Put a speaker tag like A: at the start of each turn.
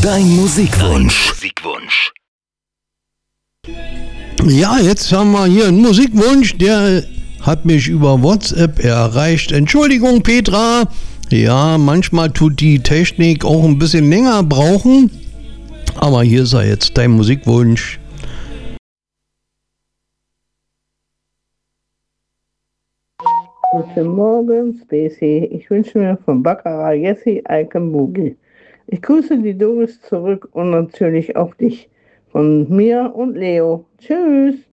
A: Dein Musikwunsch.
B: Ja, jetzt haben wir hier einen Musikwunsch, der hat mich über WhatsApp erreicht. Entschuldigung, Petra. Ja, manchmal tut die Technik auch ein bisschen länger brauchen. Aber hier ist er jetzt, dein Musikwunsch.
C: Guten Morgen, Spacey. Ich wünsche mir von Baccarat Jessie Eikenbugel. Ich grüße die Doris zurück und natürlich auch dich. Von mir und Leo. Tschüss.